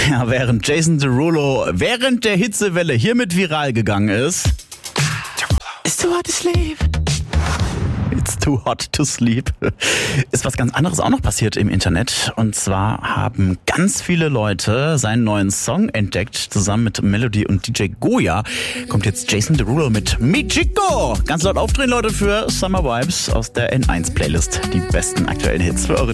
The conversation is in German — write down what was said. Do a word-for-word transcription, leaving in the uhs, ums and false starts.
Ja, während Jason Derulo während der Hitzewelle hiermit viral gegangen ist. It's too hot to sleep. It's too hot to sleep. Ist was ganz anderes auch noch passiert im Internet. Und zwar haben ganz viele Leute seinen neuen Song entdeckt. Zusammen mit Melody und D J Goya kommt jetzt Jason Derulo mit Mi Chico. Ganz laut aufdrehen, Leute, für Summer Vibes aus der N eins Playlist. Die besten aktuellen Hits für eure